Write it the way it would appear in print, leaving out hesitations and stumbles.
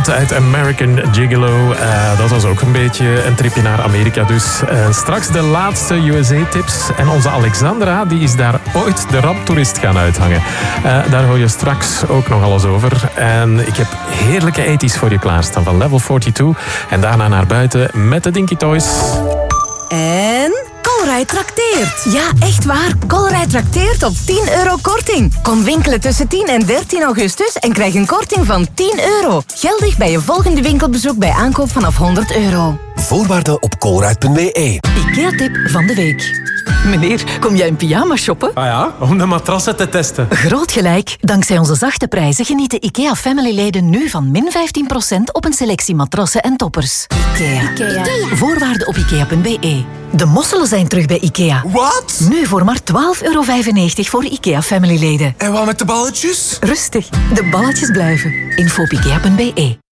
iemand uit American Gigolo. Dat was ook een beetje een tripje naar Amerika dus. Straks de laatste USA-tips. En onze Alexandra die is daar ooit de ramptoerist gaan uithangen. Daar hoor je straks ook nog alles over. En ik heb heerlijke ethisch voor je klaarstaan van Level 42. En daarna naar buiten met de Dinky Toys. En Colruyt trakteert. Ja, echt waar. Colruyt trakteert op €10 korting. Kom winkelen tussen 10 en 13 augustus en krijg een korting van €10. Geldig bij je volgende winkelbezoek bij aankoop vanaf €100. Voorwaarden op colruyt.be. IKEA-tip van de week. Meneer, kom jij in pyjama shoppen? Ah ja, om de matrassen te testen. Groot gelijk. Dankzij onze zachte prijzen genieten IKEA-family-leden nu van min 15% op een selectie matrassen en toppers. IKEA. Voorwaarden op IKEA.be. De mosselen zijn terug bij IKEA. Wat? Nu voor maar €12,95 voor IKEA-family-leden. En wat met de balletjes? Rustig, de balletjes blijven. Info op IKEA.be.